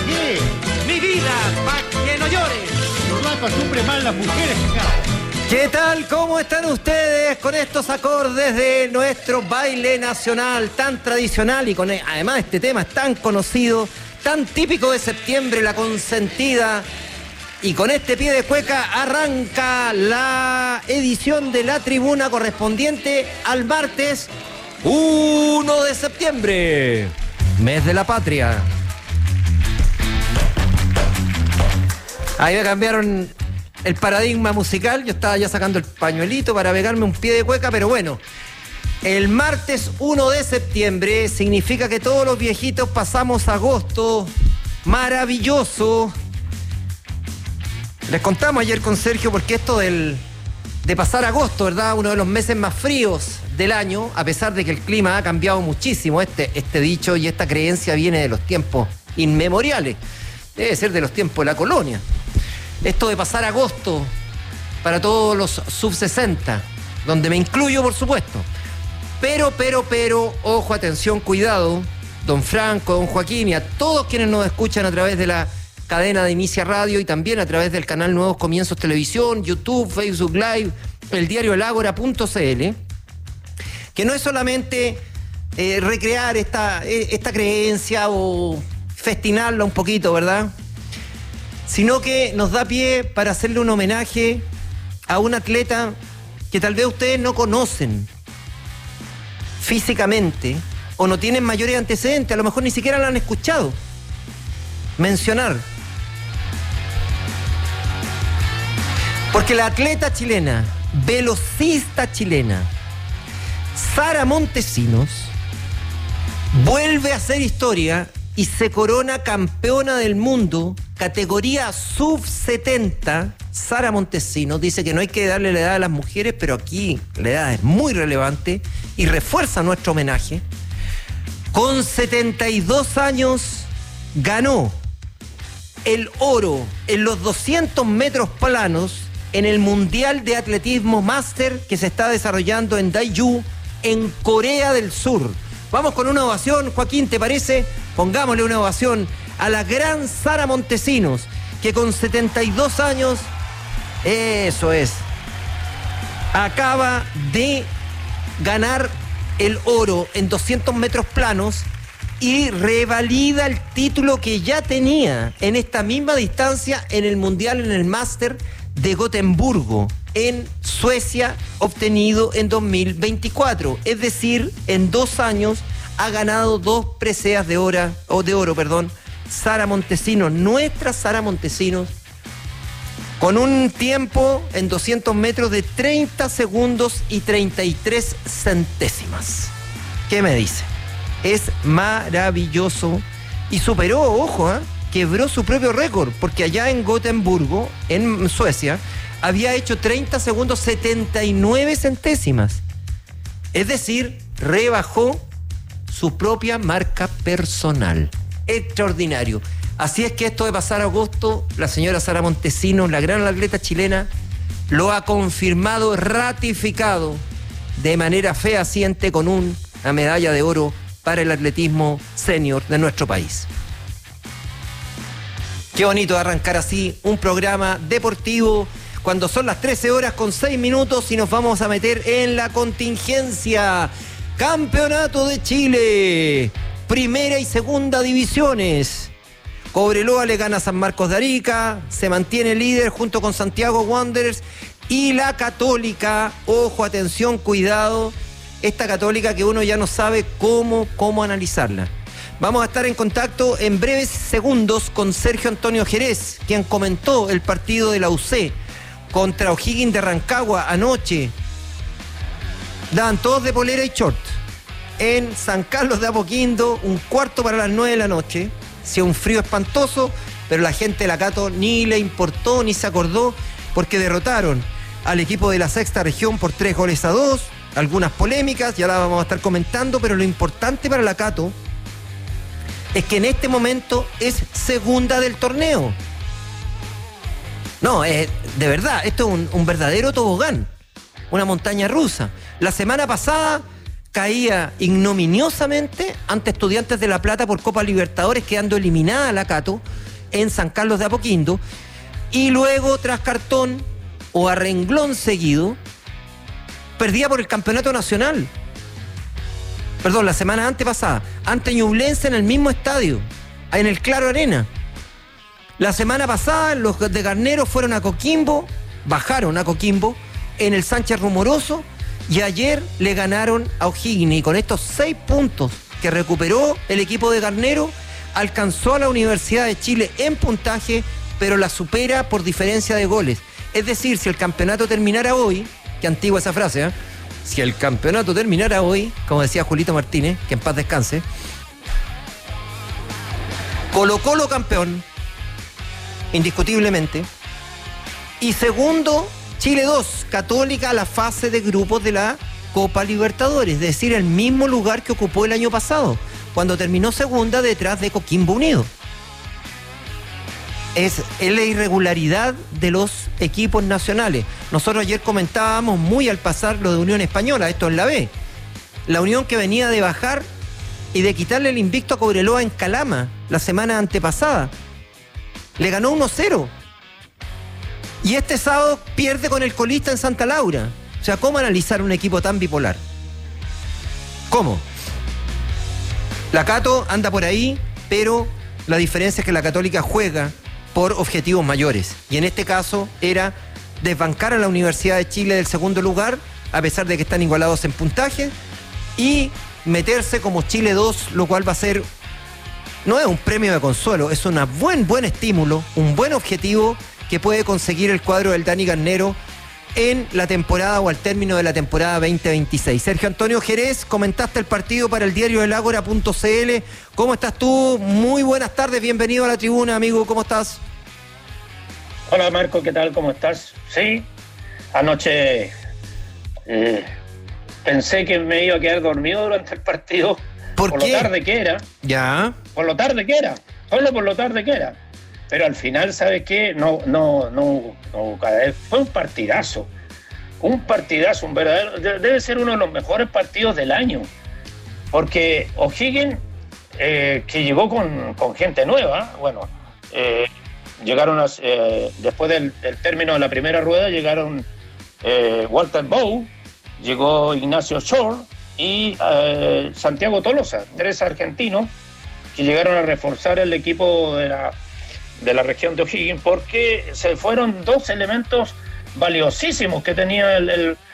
qué? Mi vida, pa' que no llores. No acostumbres mal las mujeres, hija. ¿Qué tal? ¿Cómo están ustedes con estos acordes de nuestro baile nacional tan tradicional y con además este tema es tan conocido, tan típico de septiembre, la consentida? Y con este pie de cueca arranca la edición de La Tribuna correspondiente al martes 1 de septiembre, mes de la patria. Ahí me cambiaron el paradigma musical, yo estaba ya sacando el pañuelito para pegarme un pie de cueca, pero bueno, el martes 1 de septiembre significa que todos los viejitos pasamos agosto maravilloso. Les contamos ayer con Sergio porque esto de pasar agosto, ¿verdad? Uno de los meses más fríos del año, a pesar de que el clima ha cambiado muchísimo, este dicho y esta creencia viene de los tiempos inmemoriales, debe ser de los tiempos de la colonia. Esto de pasar agosto para todos los sub-60, donde me incluyo, por supuesto. Pero, ojo, atención, cuidado, don Franco, don Joaquín y a todos quienes nos escuchan a través de la cadena de Inicia Radio y también a través del canal Nuevos Comienzos Televisión, YouTube, Facebook Live, el diario elagora.cl, que no es solamente recrear esta creencia o festinarla un poquito, ¿verdad? Sino que nos da pie para hacerle un homenaje a un atleta que tal vez ustedes no conocen físicamente o no tienen mayores antecedentes, a lo mejor ni siquiera lo han escuchado mencionar. Porque la atleta chilena, velocista chilena, Sara Montesinos, vuelve a hacer historia y se corona campeona del mundo, categoría sub-70. Sara Montesinos dice que no hay que darle la edad a las mujeres, pero aquí la edad es muy relevante y refuerza nuestro homenaje. Con 72 años ganó el oro en los 200 metros planos en el Mundial de Atletismo Máster que se está desarrollando en Daeju, en Corea del Sur. Vamos con una ovación, Joaquín, ¿te parece? Pongámosle una ovación a la gran Sara Montesinos, que con 72 años, eso es, acaba de ganar el oro en 200 metros planos y revalida el título que ya tenía en esta misma distancia en el Mundial, en el Máster de Gotemburgo, en Suecia, obtenido en 2024. Es decir, en 2 años ha ganado 2 preseas de oro, Sara Montesinos, nuestra Sara Montesinos, con un tiempo en 200 metros de 30 segundos y 33 centésimas. ¿Qué me dice? Es maravilloso y superó, ojo, quebró su propio récord, porque allá en Gotemburgo, en Suecia, había hecho 30 segundos 79 centésimas. Es decir, rebajó su propia marca personal. Extraordinario. Así es que esto de pasar agosto, la señora Sara Montesinos, la gran atleta chilena, lo ha confirmado, ratificado de manera fehaciente con una medalla de oro para el atletismo senior de nuestro país. Qué bonito arrancar así un programa deportivo cuando son las 13:06 y nos vamos a meter en la contingencia. Campeonato de Chile, primera y segunda divisiones. Cobreloa le gana a San Marcos de Arica, se mantiene líder junto con Santiago Wanderers y la Católica, ojo, atención, cuidado, esta Católica que uno ya no sabe cómo analizarla. Vamos a estar en contacto en breves segundos con Sergio Antonio Jerez, quien comentó el partido de la UC contra O'Higgins de Rancagua anoche. Daban todos de polera y short en San Carlos de Apoquindo, 9:15 de la noche. Hacía un frío espantoso, pero la gente de la Cato ni le importó ni se acordó porque derrotaron al equipo de la sexta región por 3-2. Algunas polémicas, ya las vamos a estar comentando, pero lo importante para la Cato es que en este momento es segunda del torneo. No, de verdad, esto es un verdadero tobogán, una montaña rusa. La semana pasada caía ignominiosamente ante Estudiantes de La Plata por Copa Libertadores, quedando eliminada la Cato en San Carlos de Apoquindo, y luego tras cartón o a renglón seguido perdía por el campeonato nacional. Perdón, la semana antepasada, ante Ñublense en el mismo estadio, en el Claro Arena. La semana pasada los de Garnero fueron a Coquimbo, bajaron a Coquimbo en el Sánchez Rumoroso, y ayer le ganaron a O'Higgins, y con estos 6 puntos que recuperó el equipo de Garnero, alcanzó a la Universidad de Chile en puntaje, pero la supera por diferencia de goles. Es decir, si el campeonato terminara hoy, qué antigua esa frase, ¿eh? Si el campeonato terminara hoy, como decía Julito Martínez, que en paz descanse, Colo-Colo campeón, indiscutiblemente, y segundo, Chile 2, Católica a la fase de grupos de la Copa Libertadores, es decir, el mismo lugar que ocupó el año pasado, cuando terminó segunda detrás de Coquimbo Unido. Es la irregularidad de los equipos nacionales. Nosotros ayer comentábamos muy al pasar lo de Unión Española, esto en la B. La Unión que venía de bajar y de quitarle el invicto a Cobreloa en Calama la semana antepasada. Le ganó 1-0. Y este sábado pierde con el colista en Santa Laura. O sea, ¿cómo analizar un equipo tan bipolar? ¿Cómo? La Cato anda por ahí, pero la diferencia es que la Católica juega por objetivos mayores. Y en este caso era desbancar a la Universidad de Chile del segundo lugar, a pesar de que están igualados en puntaje, y meterse como Chile 2, lo cual va a ser, no es un premio de consuelo, es un buen estímulo, un buen objetivo que puede conseguir el cuadro del Dani Garnero en la temporada o al término de la temporada 2026. Sergio Antonio Jerez, comentaste el partido para el diario del Ágora.cl. ¿Cómo estás tú? Muy buenas tardes, bienvenido a la tribuna, amigo, ¿cómo estás? Hola Marco, ¿qué tal? ¿Cómo estás? Sí, anoche pensé que me iba a quedar dormido durante el partido. ¿Por qué? Lo tarde que era. Ya. Por lo tarde que era. Solo por lo tarde que era. Pero al final, ¿sabes qué? No, cada vez fue un partidazo, un verdadero, debe ser uno de los mejores partidos del año, porque O'Higgins, que llegó con gente nueva, bueno, llegaron después del término de la primera rueda, llegaron Walter Bow, llegó Ignacio Shore y Santiago Tolosa, 3 argentinos que llegaron a reforzar el equipo de la región de O'Higgins, porque se fueron 2 elementos valiosísimos que tenía el